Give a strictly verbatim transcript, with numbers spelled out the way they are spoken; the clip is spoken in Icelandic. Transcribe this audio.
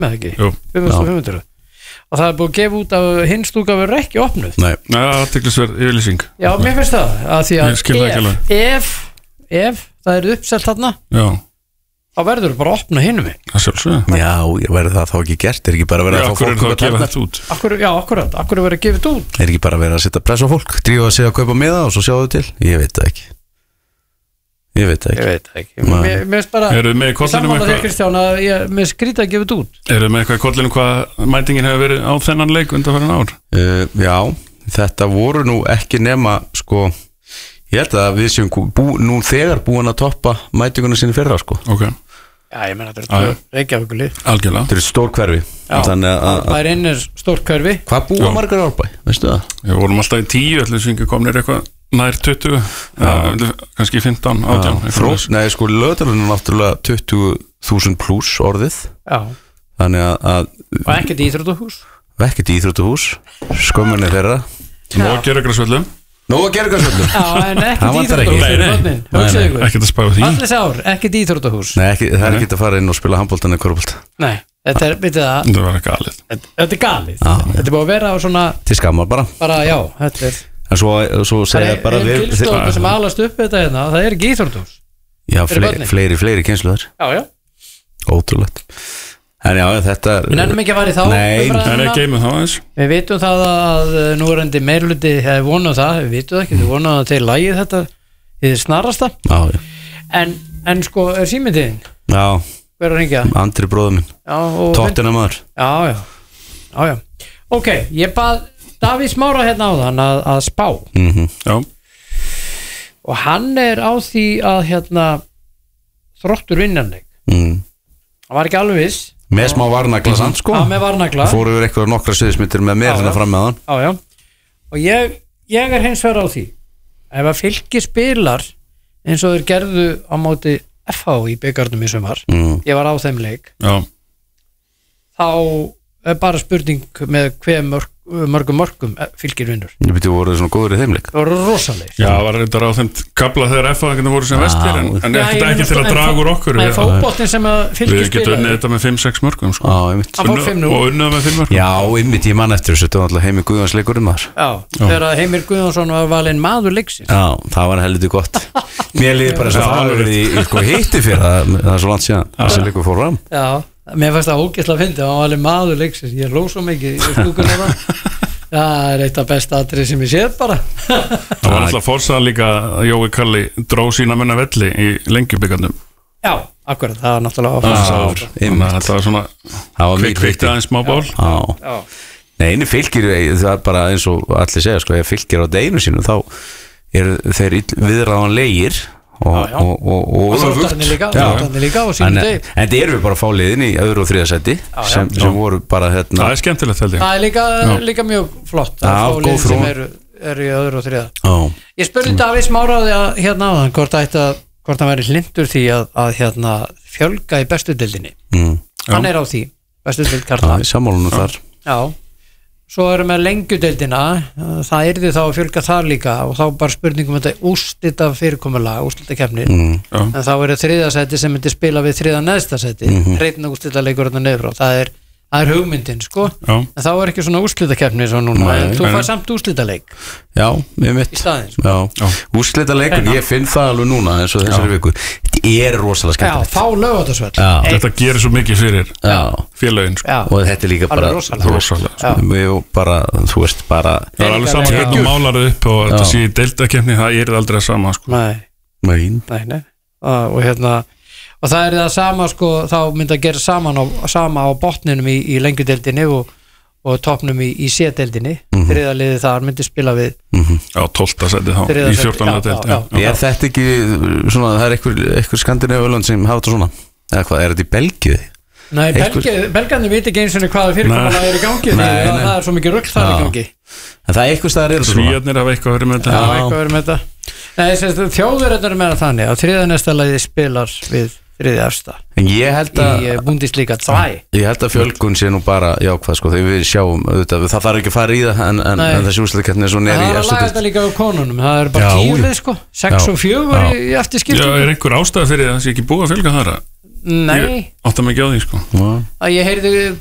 með ekki fimm þúsund fimm hundruð og það er búið að gefa út að hinn stúka verður ekki opnuð Nei, aðteklisverð yfirlýsing Já, mér finnst það að því að ef, ef, ef það er uppselt þarna Já þá verður bara að opna hinum Það sjálfsögðu Já, verður það þá ekki gert Er ekki bara verið að fá fólk að gefa þetta út Akkur, Já, akkurat, akkur er verið að gefa þetta út Er ekki bara verið að setja press á fólk Drífa að segja að kaupa miða og svo sjáðu til Ég veit það ekki Ég veit það ekki Ég veit það ekki Mér finnst bara Eru þið með í kollinum eitthvað Kristján að ég með skrýta að gefa þetta út Eru þið með eitthvað í kollinum hvað mætingin hefur verið á þennan leik undanfarin ár uh, Já, þetta voru nú ekki nema sko, ég held að við séum bú, nú þegar búin að toppa mætinguna sinni fyrra sko. Ok Já, ég menna þetta er Reykjavíkurlið Algjörlega Þetta er stór hverfi Þannig að það er innir stór hverfi Hvað búa margar Árbæ, veistu það? Við vorum alltaf í tíu, allir sem ekki komnir eitthvað nær tuttugu, ja, kannski fimmtán, átján Þrótt, nei sko Löðurinn er náttúrulega tuttugu þúsund pluss orðið Já Þannig að, að Og ekkert íþróttahús Ekkert íþróttahús Skömmunni þeirra Nó að gera græsvöllum Nó að gera græsvöllum Já, en ekkert íþróttahús fyrir börnin Hugsaðu ykkur Ekkert að spæða því Allir sár, ekkert íþróttahús Nei, ekki, það er ekki að fara inn og spila handboltan eða korfbolt Nei, þetta er, veitu það Þetta var galið Þetta er galið Þetta er búið að vera á svona Til skammar bara Bara, já, þetta er En svo, svo segja bara við Það er kynsluðar sem alast upp þetta hérna Það er ekki íþróttahús Já, fleiri, fleiri, fleiri kynsluðar Já, já Ótrúlegt En já, þetta Við nefnum ekki að fara í þá Nei, það er ekki með þá eins Við vitum það að nú er endi meirluti hefur vonað það, við vitum það ekki Við vonað að þeir lægið þetta Þið snarasta Já, já En, en sko, er símyndiðin? Já Hver er að ringja? Andri bróður minn Tóttina maður Já, já Já, já Ok, ég bað Davíð Smára hérna á þann að, að spá mm-hmm. Já Og hann er á því að hérna Þróttur vinnanleik mm. Hann var ekki alveg viss Með smá varnagla samt sko Já, með varnagla Fóru yfir eitthvað nokkra sviðismyndir með mér hérna fram með hann Já, já Og ég, ég er hins vegar á því Ef að Fylkir spilar eins og þeir gerðu á móti F H í byggarnum í sumar mm. Ég var á þeim leik Já Þá er bara spurning með hver mörg, mörgum mörgum Fylkir vinnur Ég byrju voruð svona góður í þeimleik Það voru rosalegir Já, það var reyndar á þeim kabla þegar F H voru sem vestir En, en Já, ekkert ekki til að draga úr okkur Nei, fótboltinn sem að Fylkir Við getum unnið þetta með fimm sex mörgum sko. Já, Hann fór fimm núll. Og unnið með fimm mörgum Já, einmitt ég man eftir þessu Þetta var alltaf Heimir Guðjóns leikurinn maður Já, þegar að Heimir Guðjónsson var valinn maður leiksins Já, það var heldur gott Mér líði bara svo það verið í, í sko hitti fyrir það Það er svo langt síðan Þessi leikur fór fram Já, mér fannst það ógeðslega að fyndi Hann var valinn maður leiksins Ég ló svo mikið í stúkunni það Það er eitt af besta atrið sem ég séð bara Það var alltaf fórsaðan líka að Jói Kalli dró sína menna velli í lengjubikandum Já, akkurat, það var náttúrulega áfæðsár Þannig að þetta var svona kvikvikti aðeins smá ból Já Nei, einu Fylkir, það er bara eins og allir segja sko, ef Fylkir á deginu sínu þá eru þeir viðráðanlegir og, já, já. og, og, og, og þróttarnir líka, líka og en, en þetta eru við bara að fá liðin í öðru og þriða seti sem, sem voru bara hérna, það er skemmtilegt held ég það er líka, líka mjög flott að fá liðin sem eru, eru í öðru og þriða já. Ég spurði Davíð Smáraði að hérna á þann hvort, ætti að, hvort hann væri hlindur því að, að hérna, fjölga í bestu deildinni mm. hann er á því bestu deild karla sammálunum þar já. Svo erum við lengjudeildina, það yrði þá að fjölga þar líka og þá bara spurningum um þetta úrslita fyrirkomulag, úrslita keppnir mm, en þá er það þriðasæti sem myndi spila við þriða neðstasæti, mm -hmm. reyna úrslita leikur þarna niður og það er, það er hugmyndin sko, já. En þá er ekki svona úrslita keppni svo núna, nei, en þú fær samt úrslita leik já, ég mitt í staðinn sko. úrslita leikur, ég finn það alveg núna eins og þessari viku, þetta er rosalega skemmtilegt já, fá Laugardalsvöll þetta gerir svo mikið fyrir félögin sko. og þetta er líka bara rosalega bara, þú veist, bara það er alveg saman hvernig þú málar upp og þetta sé í deildakefni, það er aldrei að sama sko. nei, nei, nei og hérna og það er það sama sko, þá myndi að gera saman á, sama á botninum í, í lengjudeildinni og, og topnum í, í C-deildinni mm -hmm. þriðaliði þar myndi spila við mm -hmm. já, tólfta seti þá, í fjórtánda deild er þetta ekki svona, það er einhver, einhver Skandinavíu sem hafa þetta svona, eða hvað, er þetta í Belgíu? Nei, belgarnir veit ekki eins og hvaða fyrirkomulag er í gangi nei, nei. Það er svo mikið rugl þar í gangi en það er einhver staðar er Svíarnir hafa eitthvað verið með þetta hafa eitthvað verið með þetta Nei, þjóðverðar er meira þannig að þriða næsta lagi spilar við þriði efsta en ég held að í Bundesliga tvö ég held að fjölgun sé nú bara jákvæð sko, þegar við sjáum auðvitað, það þarf ekki að fara í það en, en, en þessi úrsliðkeppni er svo neri það er að laga þetta líka á konunum, það er bara tíu lið sko sex og fjögur í eftir skiptum já, er einhver ástæða fyrir það sé ekki búið að fjölga þar Nei, Ég átta mig ekki á því sko að ég heyrði